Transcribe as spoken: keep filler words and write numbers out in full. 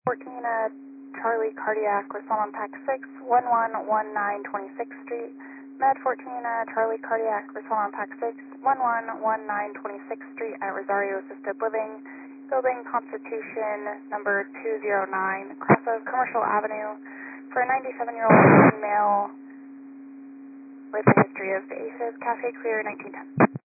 fourteen, uh, Charlie Cardiac, respond on Pack six, one one one nine twenty-sixth Street. Med fourteen, uh, Charlie Cardiac, respond on Pack six, one one one nine twenty-sixth Street at Rosario Assisted Living, Building Constitution, number two oh nine, cross of Commercial Avenue, for a ninety-seven-year-old female with a history of A Fib, Cafe Clear, nineteen ten.